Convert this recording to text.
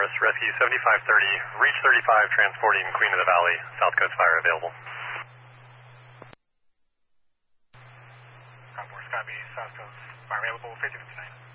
Dallas, Rescue 7530, reach 35, transporting Queen of the Valley, South Coast Fire available. Convoy Sky B, South Coast Fire available, 5059.